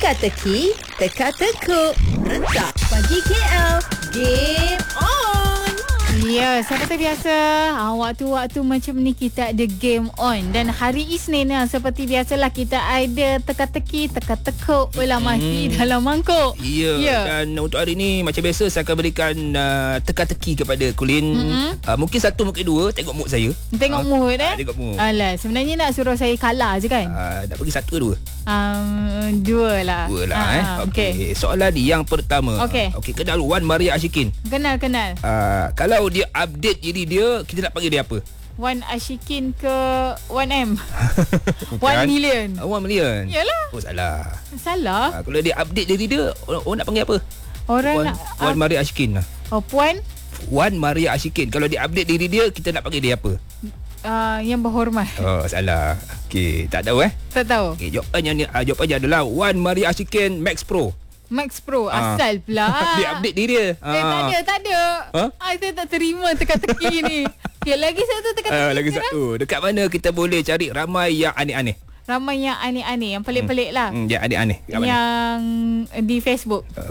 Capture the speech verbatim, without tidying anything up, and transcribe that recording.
Teka-teki, teka-tekuk. Rentak pagi K L. Game on. Ya, seperti biasa, ha, waktu-waktu macam ni kita ada game on. Dan hari Isnin ha, seperti biasalah kita ada teka-teki, teka-tekuk bola mati hmm. dalam mangkuk. Ya, ya, dan untuk hari ni macam biasa saya akan berikan uh, teka-teki kepada Colin. Mm-hmm. Uh, mungkin satu, mungkin dua. Tengok mood saya. Tengok uh, mood eh. Uh, tengok mood. Alah, sebenarnya nak suruh saya kalah je kan? Uh, nak bagi satu ke dua? Um, dua lah. Dua lah ha, eh. Okey. Okay. Soalan yang pertama. Okey. Okey, kenal Wan Maria Ashikin. Kenal, kenal. Uh, kalau dia update diri dia, kita nak panggil dia apa? Wan Ashikin ke one M? one million. Uh, one million. Yalah. Oh, salah. Salah? Uh, kalau dia update diri dia, orang, orang nak panggil apa? Orang Wan, nak... Wan Maria Ashikin. Oh, Puan? Wan Maria Ashikin. Kalau dia update diri dia, kita nak panggil dia apa? Uh, yang berhormat. Oh, salah. Okey, tak tahu eh? Tak tahu. Okey, jawapannya ni uh, jawapannya adalah Wan Maria Ashikin Max Pro. Max Pro. Ah. Asal pula. Dia update diri dia. Eh, tak ada, tak ada. Ha? Ah, saya tak terima teka-teki ni. Okay, lagi satu teka-teki. Uh, lagi ke? satu. Dekat mana kita boleh cari ramai yang aneh-aneh? Ramai yang aneh-aneh, yang pelik-pelik lah. Hmm, yang aneh-aneh. Dekat mana? Yang di Facebook.